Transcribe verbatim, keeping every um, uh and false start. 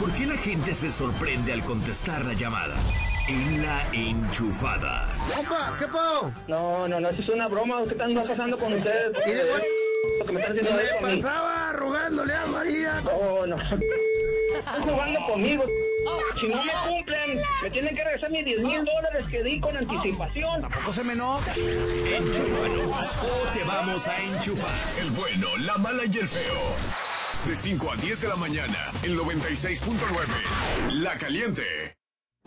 ¿Por qué la gente se sorprende al contestar la llamada? En La Enchufada. ¡Opa! ¿Qué pasó? No, no, no, eso es una broma. ¿Qué está pasando con ustedes? ¿Y de cuál? Lo que me están haciendo ¿Qué ahí conmigo. pasaba rogándole a María? No, no. Están jugando conmigo. Si no me cumplen, me tienen que regresar mis diez mil dólares que di con anticipación. Tampoco se me enoja. Enchúfanos o te vamos a enchufar. El bueno, la mala y el feo. De cinco a diez de la mañana, el noventa y seis punto nueve. La Caliente.